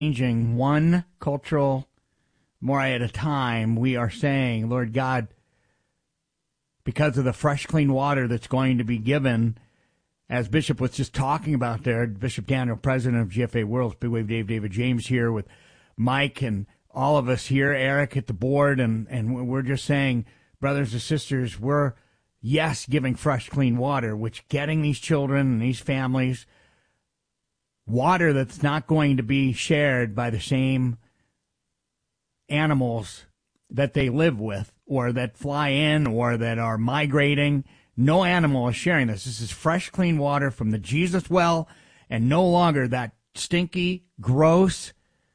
changing one cultural moray at a time, we are saying, Lord God, because of the fresh, clean water that's going to be given, as Bishop was just talking about there, Bishop Daniel, president of GFA World, Big Wave Dave, David James here with Mike and all of us here, Eric at the board, and we're just saying, brothers and sisters, we're, yes, giving fresh, clean water, which getting these children and these families water that's not going to be shared by the same animals that they live with or that fly in or that are migrating. No animal is sharing this. This is fresh, clean water from the Jesus well and no longer that stinky, gross,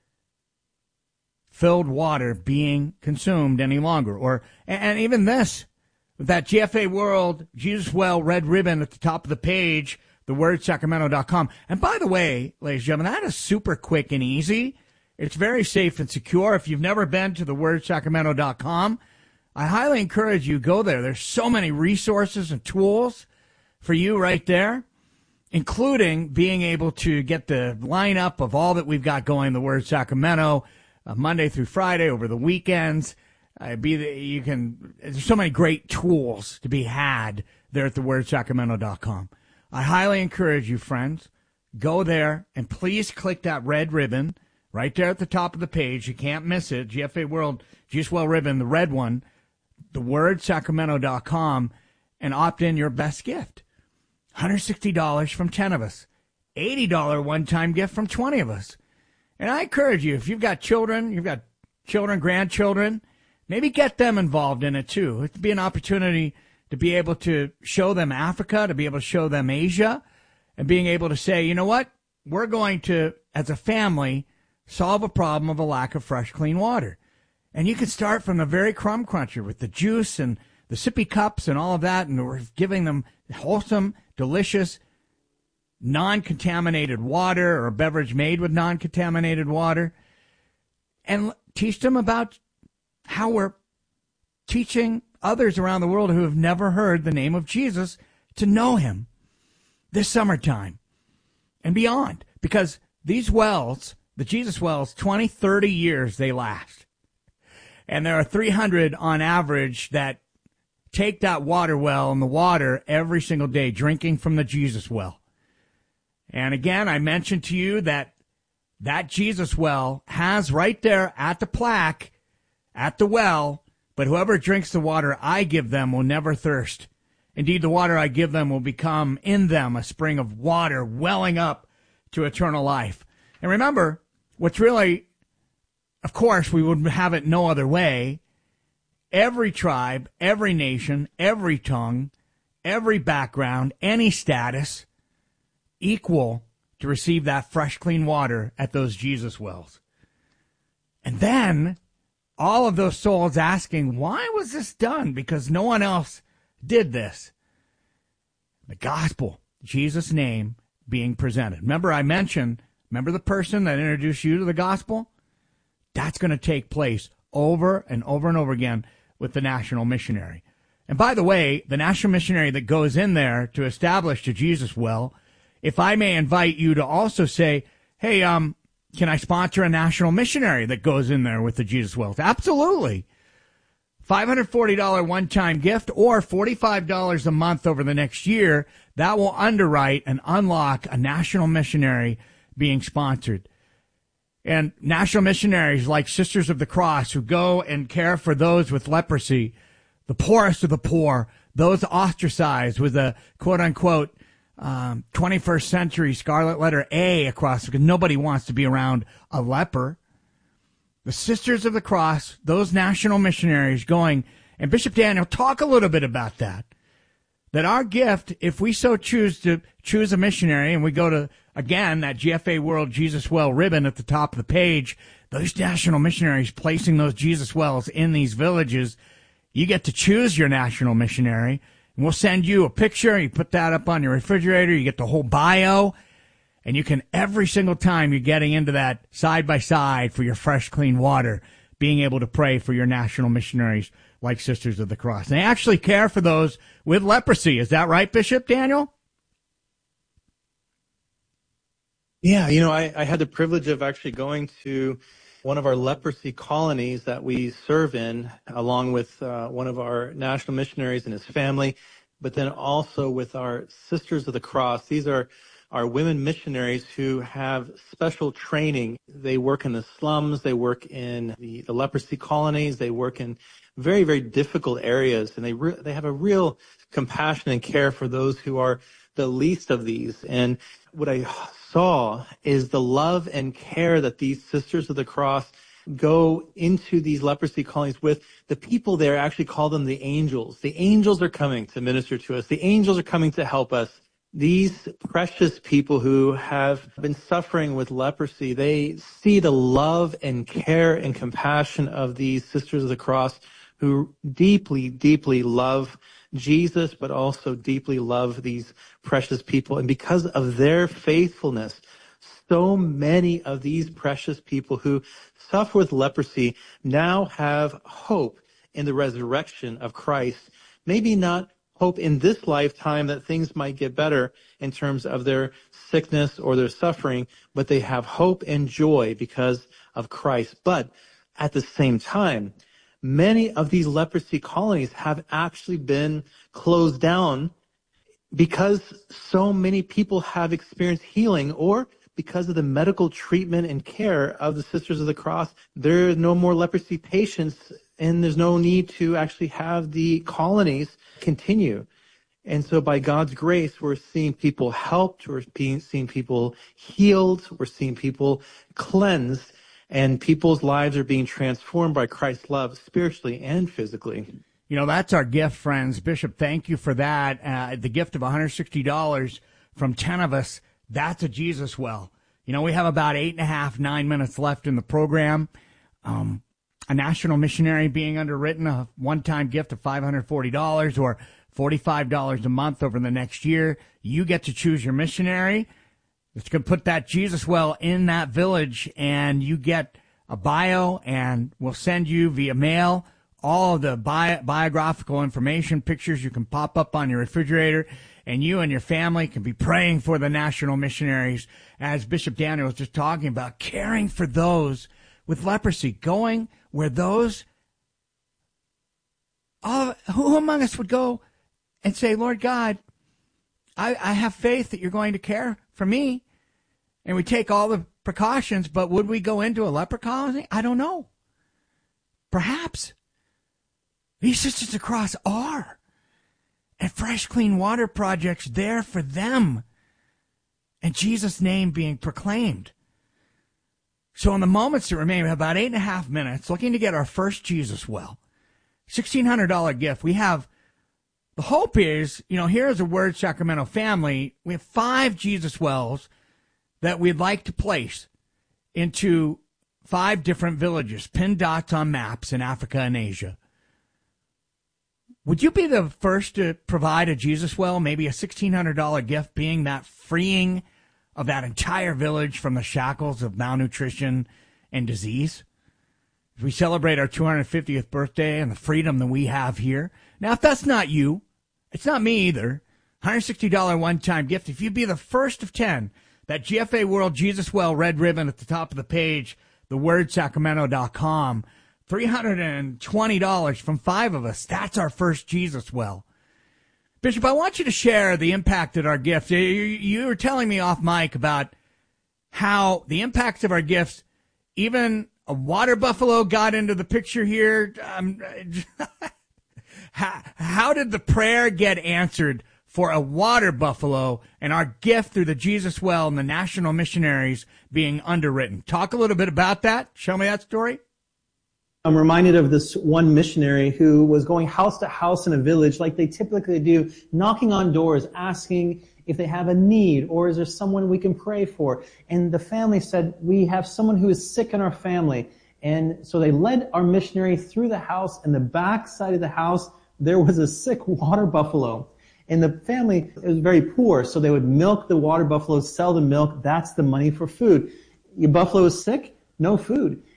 filled water being consumed any longer. And even this, that GFA World, Jesus Well, red ribbon at the top of the page, thewordsacramento.com. And by the way, ladies and gentlemen, that is super quick and easy. It's very safe and secure. If you've never been to thewordsacramento.com, I highly encourage you go there. There's so many resources and tools for you right there, including being able to get the lineup of all that we've got going, the Word Sacramento, Monday through Friday over the weekends. There's so many great tools to be had there at thewordsacramento.com. I highly encourage you, friends, go there and please click that red ribbon right there at the top of the page. You can't miss it. GFA World, Jesus Well ribbon, the red one, thewordsacramento.com, and opt in your best gift. $160 from 10 of us. $80 one-time gift from 20 of us. And I encourage you, if you've got children, grandchildren, maybe get them involved in it too. It'd be an opportunity to be able to show them Africa, to be able to show them Asia, and being able to say, you know what, we're going to, as a family, solve a problem of a lack of fresh, clean water. And you can start from the very crumb cruncher with the juice and the sippy cups and all of that, and we're giving them wholesome, delicious, non-contaminated water or a beverage made with non-contaminated water, and teach them about how we're teaching others around the world who have never heard the name of Jesus to know him this summertime and beyond. Because these wells, the Jesus wells, 20, 30 years they last. And there are 300 on average that take that water well and the water every single day, drinking from the Jesus well. And again, I mentioned to you that Jesus well has right there at the plaque, at the well, but whoever drinks the water I give them will never thirst. Indeed, the water I give them will become in them a spring of water welling up to eternal life. And remember, what's really, of course, we would have it no other way. Every tribe, every nation, every tongue, every background, any status, equal to receive that fresh, clean water at those Jesus wells. And then all of those souls asking, why was this done? Because no one else did this. The gospel, Jesus' name being presented. Remember the person that introduced you to the gospel? That's going to take place over and over and over again with the national missionary. And by the way, the national missionary that goes in there to establish the Jesus well, if I may invite you to also say, hey, can I sponsor a national missionary that goes in there with the Jesus wells? Absolutely. $540 one-time gift or $45 a month over the next year. That will underwrite and unlock a national missionary being sponsored. And national missionaries like Sisters of the Cross who go and care for those with leprosy, the poorest of the poor, those ostracized with a quote-unquote 21st century scarlet letter A across because nobody wants to be around a leper. The Sisters of the Cross, those national missionaries going, and Bishop Daniel, talk a little bit about that. That our gift, if we so choose to choose a missionary, and we go to, again, that GFA World Jesus Well ribbon at the top of the page, those national missionaries placing those Jesus wells in these villages, you get to choose your national missionary. And we'll send you a picture. You put that up on your refrigerator. You get the whole bio. And you can, every single time you're getting into that side by side for your fresh, clean water, being able to pray for your national missionaries like Sisters of the Cross. And they actually care for those with leprosy. Is that right, Bishop Daniel? Yeah, I had the privilege of actually going to one of our leprosy colonies that we serve in, along with one of our national missionaries and his family, but then also with our Sisters of the Cross. These are our women missionaries who have special training. They work in the slums, they work in the leprosy colonies, they work in very, very difficult areas, and they have a real compassion and care for those who are the least of these. And what I saw is the love and care that these Sisters of the Cross go into these leprosy colonies with. The people there actually call them the angels. The angels are coming to minister to us. The angels are coming to help us. These precious people who have been suffering with leprosy, they see the love and care and compassion of these Sisters of the Cross who deeply, deeply love Jesus, but also deeply love these precious people. And because of their faithfulness, so many of these precious people who suffer with leprosy now have hope in the resurrection of Christ. Maybe not hope in this lifetime that things might get better in terms of their sickness or their suffering, but they have hope and joy because of Christ. But at the same time, many of these leprosy colonies have actually been closed down because so many people have experienced healing, or because of the medical treatment and care of the Sisters of the Cross. There are no more leprosy patients, and there's no need to actually have the colonies continue. And so by God's grace, we're seeing people helped, we're seeing people healed, we're seeing people cleansed, and people's lives are being transformed by Christ's love spiritually and physically. That's our gift, friends. Bishop, thank you for that. The gift of $160 from 10 of us. That's a Jesus well. We have about 8.5, 9 minutes left in the program. A national missionary being underwritten, a one-time gift of $540 or $45 a month over the next year. You get to choose your missionary. It's going to put that Jesus well in that village, and you get a bio, and we'll send you via mail all of the biographical information, pictures you can pop up on your refrigerator, and you and your family can be praying for the national missionaries, as Bishop Daniel was just talking about, caring for those with leprosy, going where those, who among us would go and say, Lord God, I have faith that you're going to care for me, and we take all the precautions, but would we go into a leper colony? I don't know. Perhaps. These Sisters of the Cross are. And Fresh Clean Water Project's there for them. And Jesus' name being proclaimed. So in the moments that remain, we have about 8.5 minutes, looking to get our first Jesus well. $1,600 gift. We have, the hope is, here as a Word Sacramento family, we have 5 Jesus wells that we'd like to place into 5 different villages, pinned dots on maps in Africa and Asia. Would you be the first to provide a Jesus well, maybe a $1,600 gift, being that freeing of that entire village from the shackles of malnutrition and disease? As we celebrate our 250th birthday and the freedom that we have here. Now, if that's not you, it's not me either. $160 one-time gift. If you'd be the first of 10, that GFA World Jesus Well red ribbon at the top of the page, thewordsacramento.com, $320 from 5 of us. That's our first Jesus well. Bishop, I want you to share the impact that our gift. You were telling me off mic about how the impacts of our gifts, even a water buffalo got into the picture here. How did the prayer get answered for a water buffalo and our gift through the Jesus Well and the national missionaries being underwritten? Talk a little bit about that. Show me that story. I'm reminded of this one missionary who was going house to house in a village like they typically do, knocking on doors, asking if they have a need or is there someone we can pray for. And the family said, we have someone who is sick in our family. And so they led our missionary through the house. And the back side of the house, there was a sick water buffalo. And the family was very poor, so they would milk the water buffalo, sell the milk. That's the money for food. Your buffalo is sick? No food.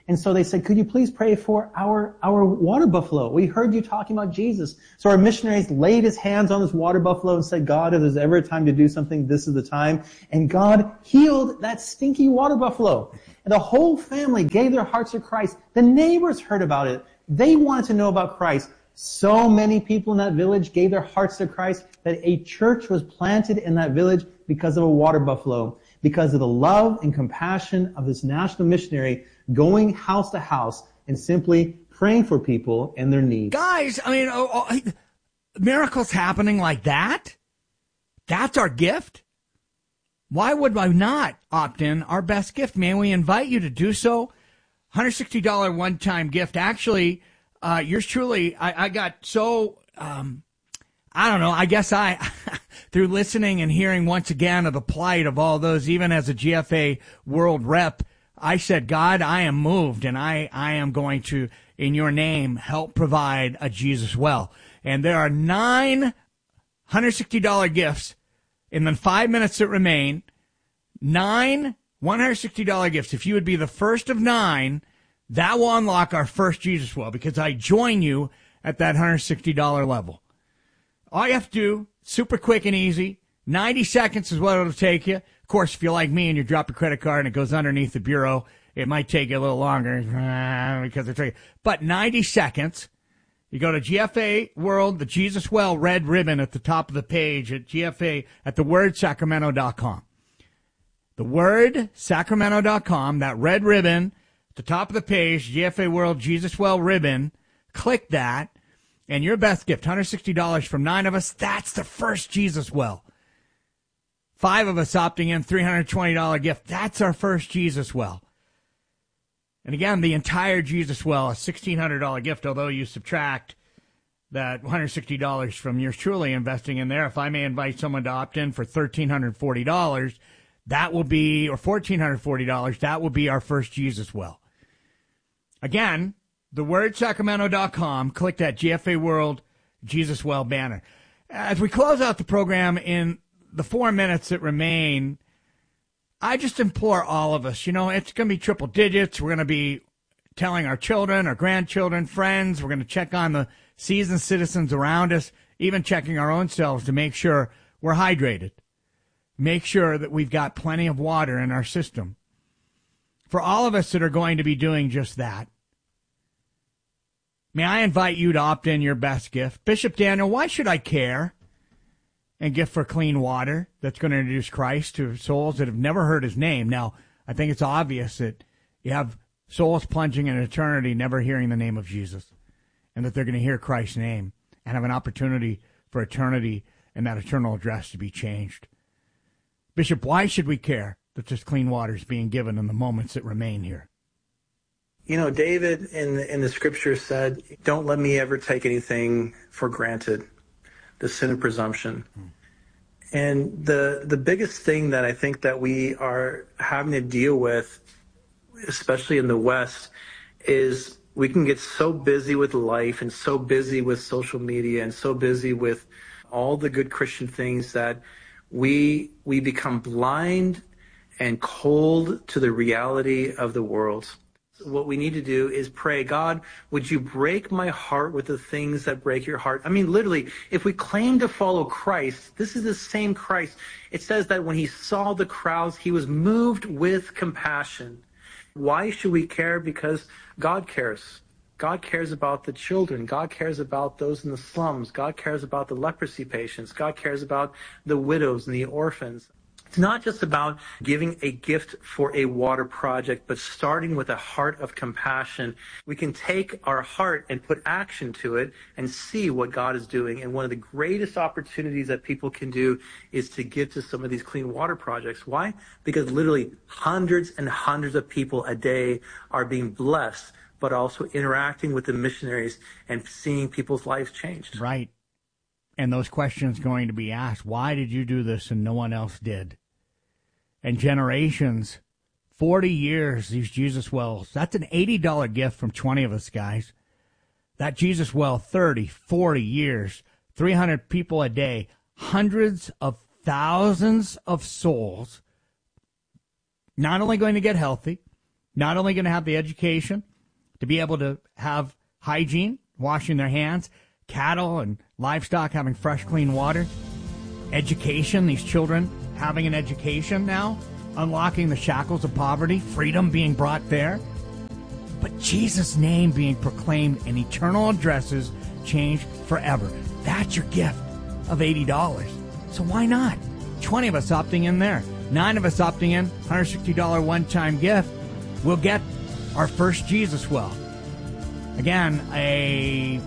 And so they said, could you please pray for our water buffalo? We heard you talking about Jesus. So our missionaries laid his hands on this water buffalo and said, God, if there's ever a time to do something, this is the time. And God healed that stinky water buffalo. And the whole family gave their hearts to Christ. The neighbors heard about it. They wanted to know about Christ. So many people in that village gave their hearts to Christ that a church was planted in that village because of a water buffalo, because of the love and compassion of this national missionary going house to house and simply praying for people and their needs. Guys, I mean, miracles happening like that? That's our gift? Why would I not opt in our best gift? Man, we invite you to do so. $160 one-time gift. Actually, yours truly, I got so, I don't know, I guess through listening and hearing once again of the plight of all those, even as a GFA world rep, I said, God, I am moved, and I am going to, in your name, help provide a Jesus well. And there are 9 $160 gifts in the 5 minutes that remain. 9 $160 gifts. If you would be the first of 9, that will unlock our first Jesus well, because I join you at that $160 level. All you have to do, super quick and easy, 90 seconds is what it'll take you. Of course, if you're like me and you drop your credit card and it goes underneath the bureau, it might take you a little longer because it's. But 90 seconds. You go to GFA World, the Jesus Well red ribbon at the top of the page at GFA at thewordsacramento.com. Thewordsacramento.com, that red ribbon at the top of the page, GFA World Jesus Well ribbon. Click that, and your best gift, $160 from 9 of us. That's the first Jesus Well. 5 of us opting in, $320 gift. That's our first Jesus Well. And again, the entire Jesus Well, a $1,600 gift, although you subtract that $160 from yours truly investing in there. If I may invite someone to opt in for $1,340, that will be, or $1,440, that will be our first Jesus Well. Again, thewordsacramento.com, click that GFA World Jesus Well banner. As we close out the program in the 4 minutes that remain, I just implore all of us, it's going to be triple digits. We're going to be telling our children, our grandchildren, friends. We're going to check on the seasoned citizens around us, even checking our own selves to make sure we're hydrated. Make sure that we've got plenty of water in our system. For all of us that are going to be doing just that, may I invite you to opt in your best gift. Bishop Daniel, why should I care and gift for clean water that's going to introduce Christ to souls that have never heard his name? Now, I think it's obvious that you have souls plunging in eternity never hearing the name of Jesus, and that they're going to hear Christ's name and have an opportunity for eternity and that eternal address to be changed. Bishop, why should we care that this clean water is being given in the moments that remain here? David in the scripture said, don't let me ever take anything for granted. The sin of presumption. And the biggest thing that I think that we are having to deal with, especially in the West, is we can get so busy with life and so busy with social media and so busy with all the good Christian things that we become blind and cold to the reality of the world. What we need to do is pray, God, would you break my heart with the things that break your heart? I mean, literally, if we claim to follow Christ, this is the same Christ. It says that when he saw the crowds, he was moved with compassion. Why should we care? Because God cares. God cares about the children. God cares about those in the slums. God cares about the leprosy patients. God cares about the widows and the orphans. It's not just about giving a gift for a water project, but starting with a heart of compassion. We can take our heart and put action to it and see what God is doing. And one of the greatest opportunities that people can do is to give to some of these clean water projects. Why? Because literally hundreds and hundreds of people a day are being blessed, but also interacting with the missionaries and seeing people's lives changed. Right. And those questions going to be asked. Why did you do this and no one else did? And generations, 40 years, these Jesus Wells. That's an $80 gift from 20 of us, guys. That Jesus Well, 30, 40 years, 300 people a day, hundreds of thousands of souls, not only going to get healthy, not only going to have the education to be able to have hygiene, washing their hands, cattle and livestock having fresh, clean water, education, these children having an education now, unlocking the shackles of poverty, freedom being brought there, but Jesus' name being proclaimed and eternal addresses changed forever. That's your gift of $80. So why not? 20 of us opting in there. 9 of us opting in, $160 one-time gift. We'll get our first Jesus well. Again, a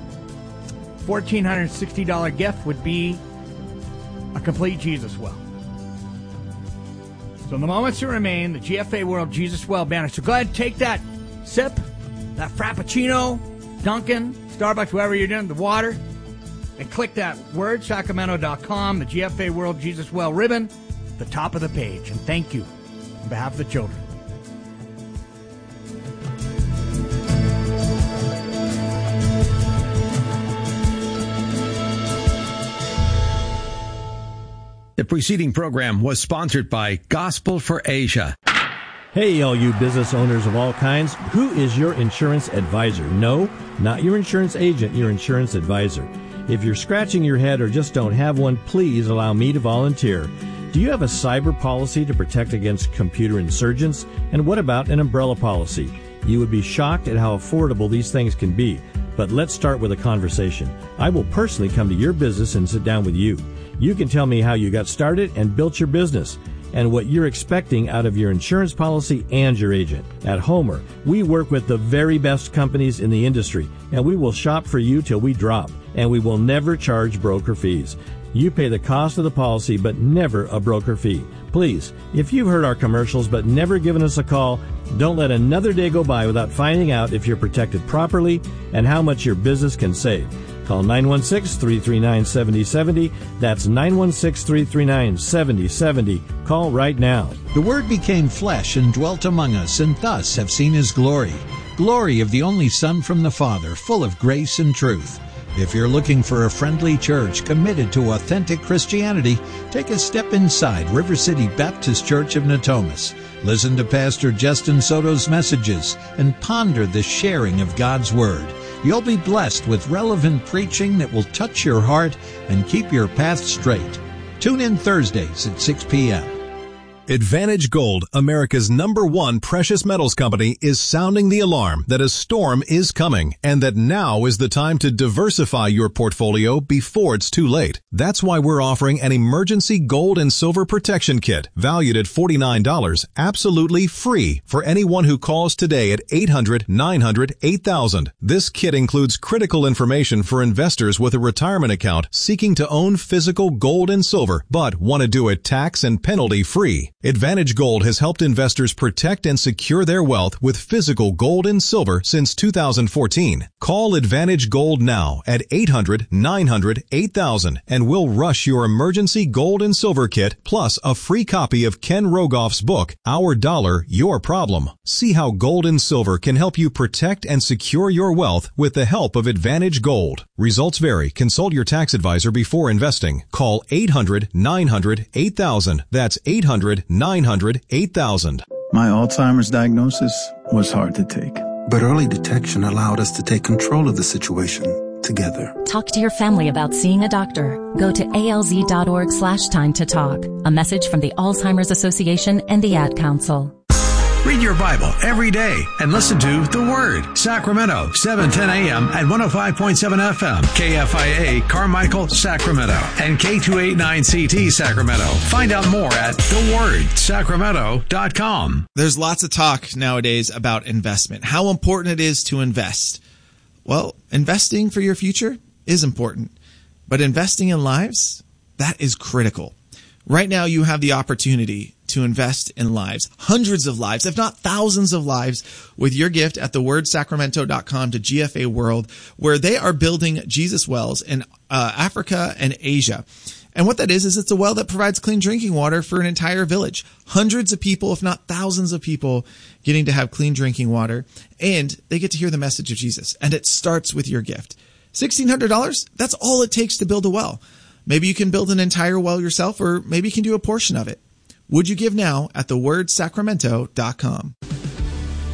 $1,460 gift would be a complete Jesus well. So in the moments that remain, the GFA World Jesus Well banner. So go ahead and take that sip, that Frappuccino, Dunkin', Starbucks, wherever you're doing, the water, and click that word, Sacramento.com, the GFA World Jesus Well ribbon, at the top of the page. And thank you on behalf of the children. The preceding program was sponsored by Gospel for Asia. Hey, all you business owners of all kinds, who is your insurance advisor? No, not your insurance agent, your insurance advisor. If you're scratching your head or just don't have one, please allow me to volunteer. Do you have a cyber policy to protect against computer insurgents? And what about an umbrella policy? You would be shocked at how affordable these things can be. But let's start with a conversation. I will personally come to your business and sit down with you. You can tell me how you got started and built your business, and what you're expecting out of your insurance policy and your agent. At Homer, we work with the very best companies in the industry, and we will shop for you till we drop, and we will never charge broker fees. You pay the cost of the policy, but never a broker fee. Please, if you've heard our commercials but never given us a call, don't let another day go by without finding out if you're protected properly and how much your business can save. Call 916-339-7070. That's 916-339-7070. Call right now. The Word became flesh and dwelt among us, and thus have seen His glory. Glory of the only Son from the Father, full of grace and truth. If you're looking for a friendly church committed to authentic Christianity, take a step inside River City Baptist Church of Natomas. Listen to Pastor Justin Soto's messages and ponder the sharing of God's Word. You'll be blessed with relevant preaching that will touch your heart and keep your path straight. Tune in Thursdays at 6 p.m. Advantage Gold, America's #1 precious metals company, is sounding the alarm that a storm is coming and that now is the time to diversify your portfolio before it's too late. That's why we're offering an emergency gold and silver protection kit valued at $49, absolutely free for anyone who calls today at 800-900-8000. This kit includes critical information for investors with a retirement account seeking to own physical gold and silver, but want to do it tax and penalty free. Advantage Gold has helped investors protect and secure their wealth with physical gold and silver since 2014. Call Advantage Gold now at 800-900-8000 and we'll rush your emergency gold and silver kit plus a free copy of Ken Rogoff's book, Our Dollar, Your Problem. See how gold and silver can help you protect and secure your wealth with the help of Advantage Gold. Results vary. Consult your tax advisor before investing. Call 800-900-8000. That's 800-900-8000. My Alzheimer's diagnosis was hard to take. But early detection allowed us to take control of the situation together. Talk to your family about seeing a doctor. Go to alz.org/time to talk. A message from the Alzheimer's Association and the Ad Council. Read your Bible every day and listen to The Word. Sacramento, 7:10 a.m. at 105.7 FM. KFIA Carmichael, Sacramento. And K289CT Sacramento. Find out more at thewordsacramento.com. There's lots of talk nowadays about investment. How important it is to invest. Well, investing for your future is important. But investing in lives, that is critical. Right now, you have the opportunity to invest in lives, hundreds of lives, if not thousands of lives, with your gift at thewordsacramento.com to GFA World, where they are building Jesus wells in Africa and Asia. And what that is it's a well that provides clean drinking water for an entire village. Hundreds of people, if not thousands of people, getting to have clean drinking water, and they get to hear the message of Jesus. And it starts with your gift. $1,600, that's all it takes to build a well. Maybe you can build an entire well yourself, or maybe you can do a portion of it. Would you give now at thewordsacramento.com?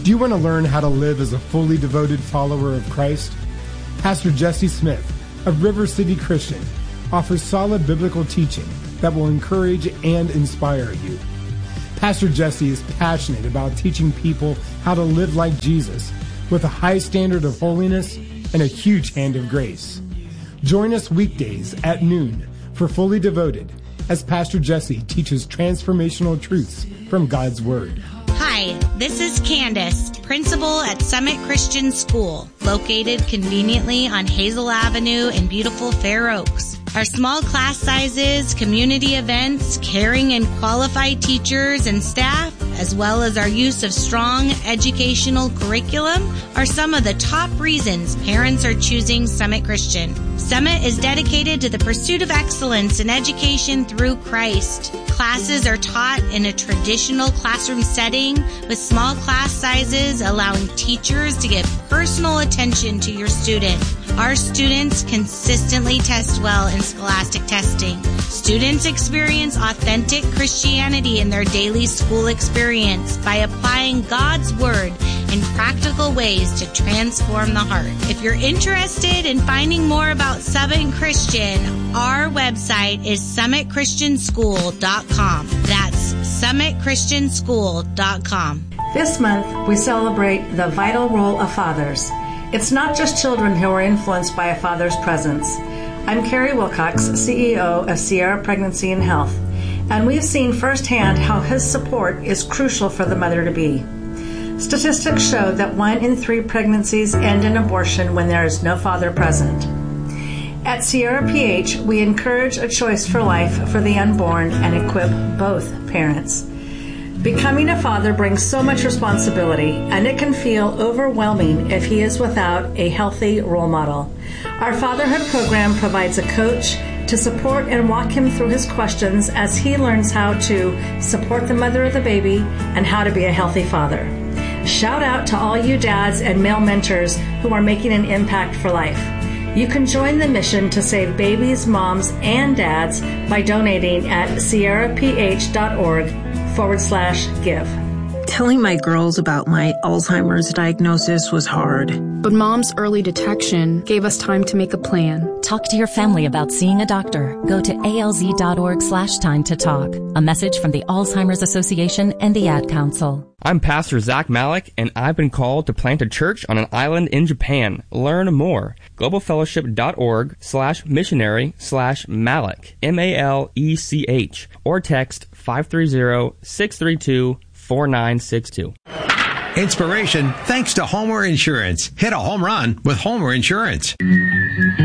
Do you want to learn how to live as a fully devoted follower of Christ? Pastor Jesse Smith of River City Christian offers solid biblical teaching that will encourage and inspire you. Pastor Jesse is passionate about teaching people how to live like Jesus with a high standard of holiness and a huge hand of grace. Join us weekdays at noon for Fully Devoted as Pastor Jesse teaches transformational truths from God's Word. Hi, this is Candace, principal at Summit Christian School, located conveniently on Hazel Avenue in beautiful Fair Oaks. Our small class sizes, community events, caring and qualified teachers and staff, as well as our use of strong educational curriculum, are some of the top reasons parents are choosing Summit Christian. Summit is dedicated to the pursuit of excellence in education through Christ. Classes are taught in a traditional classroom setting with small class sizes, allowing teachers to give personal attention to your student. Our students consistently test well in scholastic testing. Students experience authentic Christianity in their daily school experience by applying God's Word in practical ways to transform the heart. If you're interested in finding more about Summit Christian, our website is summitchristianschool.com. That's summitchristianschool.com. This month, we celebrate the vital role of fathers. It's not just children who are influenced by a father's presence. I'm Carrie Wilcox, CEO of Sierra Pregnancy and Health, and we've seen firsthand how his support is crucial for the mother-to-be. Statistics show that 1 in 3 pregnancies end in abortion when there is no father present. At Sierra PH, we encourage a choice for life for the unborn and equip both parents. Becoming a father brings so much responsibility, and it can feel overwhelming if he is without a healthy role model. Our fatherhood program provides a coach to support and walk him through his questions as he learns how to support the mother of the baby and how to be a healthy father. Shout out to all you dads and male mentors who are making an impact for life. You can join the mission to save babies, moms, and dads by donating at sierraph.org/give. Telling my girls about my Alzheimer's diagnosis was hard. But Mom's early detection gave us time to make a plan. Talk to your family about seeing a doctor. Go to alz.org/time to talk. A message from the Alzheimer's Association and the Ad Council. I'm Pastor Zach Malik, and I've been called to plant a church on an island in Japan. Learn more. globalfellowship.org/missionary/Malik, MALECH, or text 530-632-4962. Inspiration thanks to Homer Insurance. Hit a home run with Homer Insurance.